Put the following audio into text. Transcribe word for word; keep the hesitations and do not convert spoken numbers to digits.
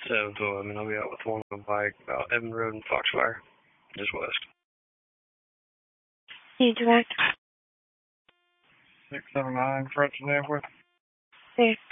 seven to eleven. I'll be out with one on the bike about Evan Road and Foxfire, just west. You direct. six seven nine, French and Airport. Six